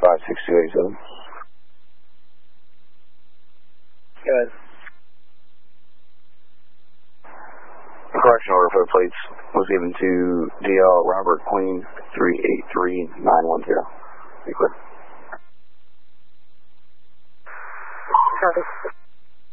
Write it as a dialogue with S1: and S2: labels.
S1: 56287.
S2: Good.
S1: The correction order for the plates was given to DL Robert Queen 383910.